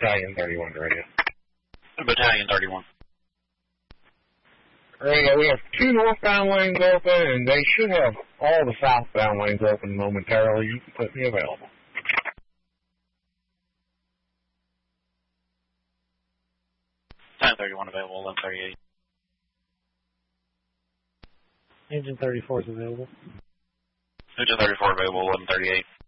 Battalion 31 radio. Battalion 31. Radio, we have 2 northbound lanes open, and they should have all the southbound lanes open momentarily. You can put me available. Battalion 31 available, 1138. Engine 34 is available. Engine 34 available, 1138.